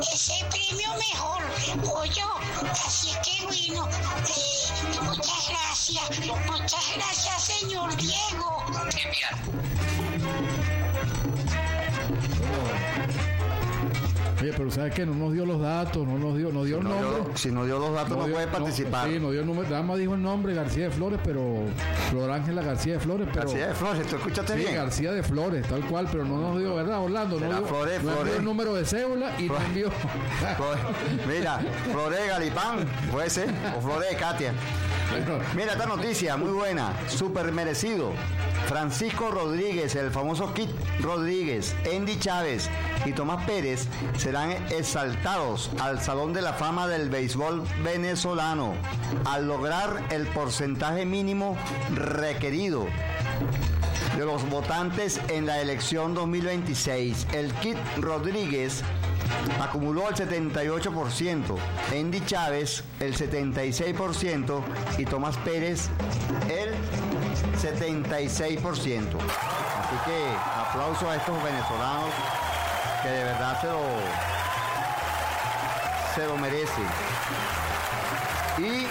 ese premio mejor. Oye, así es que bueno, muchas gracias, señor Diego. Oye, pero ¿sabes qué? No nos dio los datos, no nos dio el nombre. Si no dio los datos, no puede participar. Sí, no dio el nombre. Nada más dijo el nombre, García de Flores, pero Flor Ángela García de Flores. Pero, García de Flores, ¿tú escuchaste bien? Sí, García de Flores, tal cual, pero no nos dio, ¿verdad, Orlando? No dio, Flores. Dio el número de cédula y no envió. Mira, Flores Galipán, puede ser, o Flores Katia. Mira esta noticia, muy buena, súper merecido. Francisco Rodríguez, el famoso Kit Rodríguez, Andy Chávez y Tomás Pérez serán exaltados al Salón de la Fama del Béisbol venezolano al lograr el porcentaje mínimo requerido de los votantes en la elección 2026. El Kit Rodríguez acumuló el 78%, Andy Chávez el 76% y Tomás Pérez el 76%. Así que aplauso a estos venezolanos que de verdad se lo merecen. Y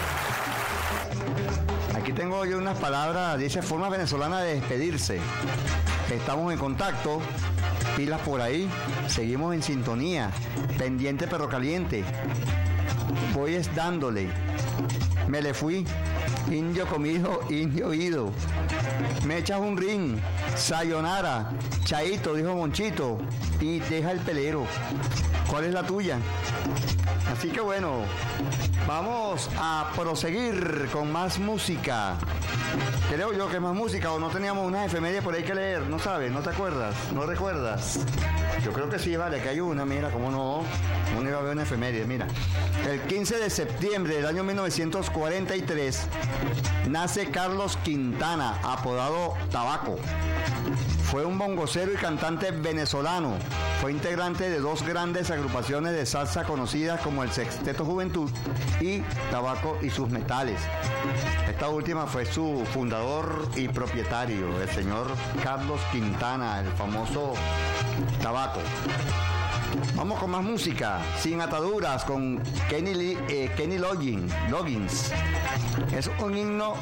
aquí tengo yo unas palabras, dice forma venezolana de despedirse. Estamos en contacto, pilas por ahí, seguimos en sintonía, pendiente pero caliente. Voy es dándole, me le fui, indio comido, indio ido. Me echas un ring, sayonara, chaito, dijo Monchito, y deja el pelero. ¿Cuál es la tuya? Así que bueno, vamos a proseguir con más música. Creo yo que más música, o no teníamos unas efemérides por ahí que leer, no sabes, no te acuerdas, no recuerdas. Yo creo que sí, vale, que hay una, mira, cómo no, uno iba a ver una efeméride, mira. El 15 de septiembre del año 1943 nace Carlos Quintana, apodado Tabaco. Fue un bongocero y cantante venezolano. Fue integrante de dos grandes agrupaciones de salsa conocidas como el Sexteto Juventud y Tabaco y sus Metales. Esta última fue su fundador y propietario, el señor Carlos Quintana, el famoso Tabaco. Vamos con más música, Sin Ataduras, con Kenny Loggins. Es un himno...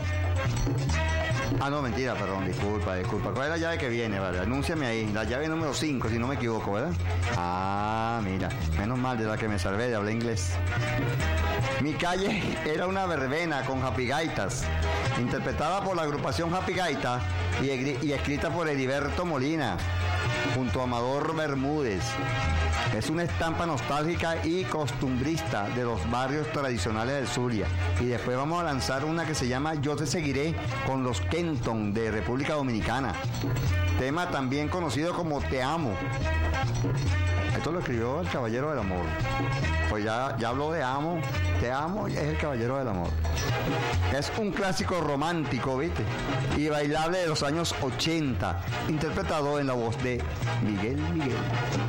Ah, no, mentira, perdón, disculpa. ¿Cuál es la llave que viene? Vale, anúnciame ahí. La llave número 5, si no me equivoco, ¿verdad? Ah, mira, menos mal de la que me salvé de hablar inglés. Mi calle era una verbena con Happy Gaitas, interpretada por la agrupación Happy Gaita y escrita por Heriberto Molina, junto a Amador Bermúdez. Es una estampa nostálgica y costumbrista de los barrios tradicionales del Zulia. Y después vamos a lanzar una que se llama Yo te seguiré con los Kenton de República Dominicana. Tema también conocido como Te amo. Esto lo escribió el Caballero del Amor. Pues ya habló de amo. Te amo es el Caballero del Amor. Es un clásico romántico, ¿viste? Y bailable de los años 80, interpretado en la voz de Miguel Miguel.